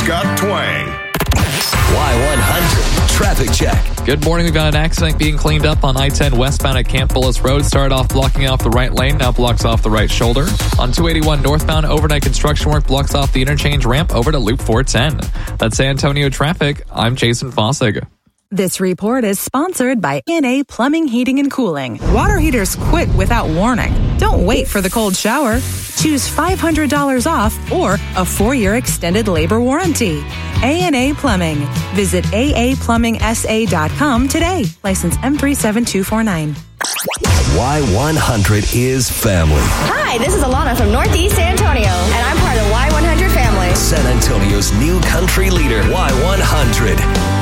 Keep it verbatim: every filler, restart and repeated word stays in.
got twang. Y one hundred Traffic Check. Good morning. We've got an accident being cleaned up on I ten westbound at Camp Bullis Road. Started off blocking off the right lane, now blocks off the right shoulder. On two eighty-one northbound, overnight construction work blocks off the interchange ramp over to Loop four ten. That's San Antonio traffic. I'm Jason Fossig. This report is sponsored by N A Plumbing, Heating, and Cooling. Water heaters quit without warning. Don't wait for the cold shower. Choose five hundred dollars off or a four-year extended labor warranty. A N A Plumbing. Visit A A plumbing S A dot com today. License M three seven two four nine. Y one hundred is family. Hi, this is Alana from Northeast San Antonio, and I'm part of the Y one hundred family. San Antonio's new country leader, Y one hundred.